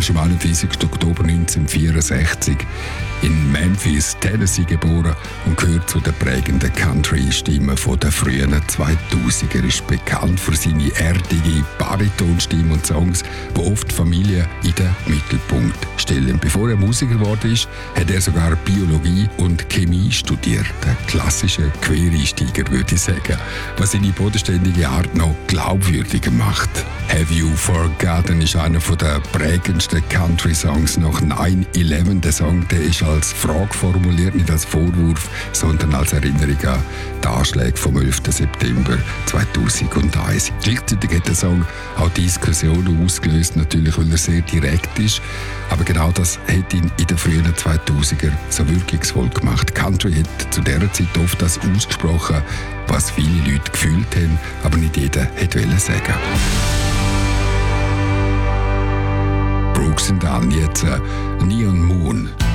ist am 31. Oktober 1964 in Memphis, Tennessee geboren und gehört zu den prägenden Country-Stimmen der frühen 2000er. Er ist bekannt für seine erdige Baritonstimme und Songs, die oft Familie in den Mittelpunkt stellen. Bevor er Musiker geworden ist, hat er sogar Biologie und Chemie studiert. Ein klassischer Quereinsteiger, würde ich sagen, was seine bodenständige Art noch glaubwürdiger macht. «Have You Forgotten» ist einer der prägendsten Country-Songs nach 9/11. Der Song der ist als Frage formuliert, nicht als Vorwurf, sondern als Erinnerung an die Anschläge vom 11. September 2001. Gleichzeitig hat der Song auch Diskussionen ausgelöst, natürlich, weil er sehr direkt ist. Aber genau das hat ihn in den frühen 2000er so wirkungsvoll gemacht. Country hat zu dieser Zeit oft das ausgesprochen, was viele Leute gefühlt haben, aber nicht jeder wollte sagen. Brooks and Dunn, jetzt Neon Moon.